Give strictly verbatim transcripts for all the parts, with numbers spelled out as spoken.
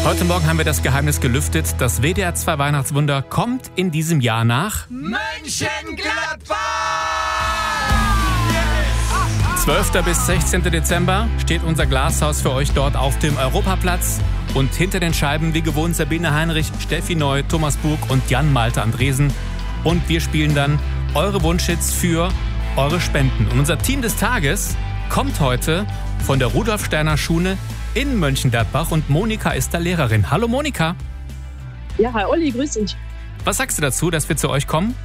Heute Morgen haben wir das Geheimnis gelüftet. Das W D R zwei Weihnachtswunder kommt in diesem Jahr nach Mönchengladbach! zwölfter bis sechzehnter Dezember steht unser Glashaus für euch dort auf dem Europaplatz. Und hinter den Scheiben wie gewohnt Sabine Heinrich, Steffi Neu, Thomas Bug und Jan Malte Andresen. Und wir spielen dann eure Wunschhits für eure Spenden. Und unser Team des Tages kommt heute von der Rudolf Steiner Schule in Mönchengladbach und Monika ist da Lehrerin. Hallo Monika. Ja, hi Olli, grüß dich. Was sagst du dazu, dass wir zu euch kommen?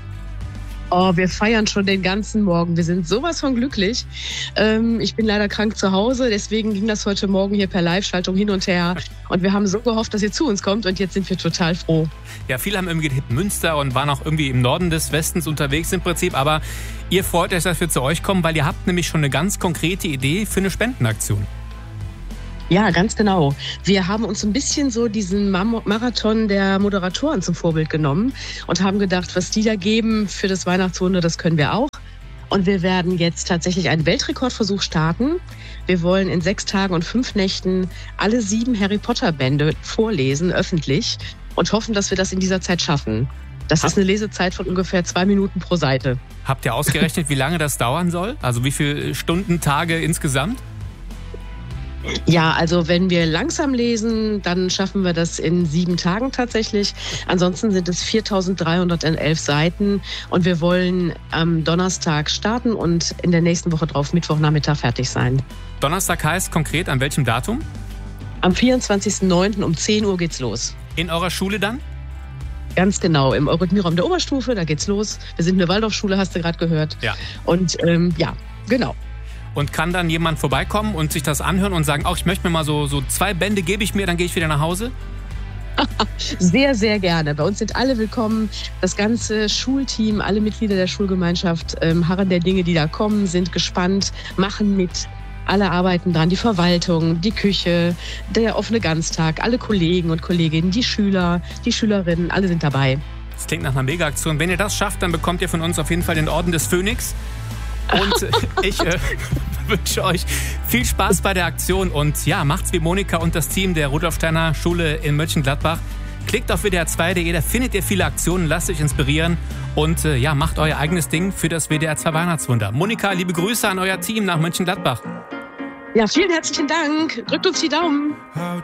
Oh, wir feiern schon den ganzen Morgen. Wir sind sowas von glücklich. Ähm, ich bin leider krank zu Hause, deswegen ging das heute Morgen hier per Live-Schaltung hin und her. Und wir haben so gehofft, dass ihr zu uns kommt und jetzt sind wir total froh. Ja, viele haben irgendwie gehittet Münster und waren auch irgendwie im Norden des Westens unterwegs im Prinzip. Aber ihr freut euch, dass wir zu euch kommen, weil ihr habt nämlich schon eine ganz konkrete Idee für eine Spendenaktion. Ja, ganz genau. Wir haben uns ein bisschen so diesen Marathon der Moderatoren zum Vorbild genommen und haben gedacht, was die da geben für das Weihnachtswunder, das können wir auch. Und wir werden jetzt tatsächlich einen Weltrekordversuch starten. Wir wollen in sechs Tagen und fünf Nächten alle sieben Harry Potter Bände vorlesen, öffentlich, und hoffen, dass wir das in dieser Zeit schaffen. Das ist eine Lesezeit von ungefähr zwei Minuten pro Seite. Habt ihr ausgerechnet, wie lange das dauern soll? Also wie viele Stunden, Tage insgesamt? Ja, also wenn wir langsam lesen, dann schaffen wir das in sieben Tagen tatsächlich. Ansonsten sind es viertausenddreihundertelf Seiten und wir wollen am Donnerstag starten und in der nächsten Woche drauf Mittwochnachmittag fertig sein. Donnerstag heißt konkret an welchem Datum? Am vierundzwanzigsten neunten um zehn Uhr geht's los. In eurer Schule dann? Ganz genau, im Eurythmieraum der Oberstufe, da geht's los. Wir sind eine Waldorfschule, hast du gerade gehört. Ja. Und ähm, ja, genau. Und kann dann jemand vorbeikommen und sich das anhören und sagen, auch ich möchte mir mal so, so zwei Bände, gebe ich mir, dann gehe ich wieder nach Hause? Sehr, sehr gerne. Bei uns sind alle willkommen. Das ganze Schulteam, alle Mitglieder der Schulgemeinschaft ähm, harren der Dinge, die da kommen, sind gespannt, machen mit. Alle arbeiten dran, die Verwaltung, die Küche, der offene Ganztag, alle Kollegen und Kolleginnen, die Schüler, die Schülerinnen, alle sind dabei. Das klingt nach einer Mega-Aktion. Wenn ihr das schafft, dann bekommt ihr von uns auf jeden Fall den Orden des Phönix. Und ich äh, wünsche euch viel Spaß bei der Aktion und ja, macht's wie Monika und das Team der Rudolf Steiner Schule in Mönchengladbach. Klickt auf W D R zwei punkt de, da findet ihr viele Aktionen, lasst euch inspirieren und äh, ja, macht euer eigenes Ding für das W D R zwei Weihnachtswunder. Monika, liebe Grüße an euer Team nach Mönchengladbach. Ja, vielen herzlichen Dank. Drückt uns die Daumen.